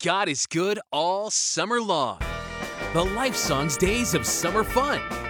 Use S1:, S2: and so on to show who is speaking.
S1: God is good all summer long. The Life Songs Days of Summer Fun.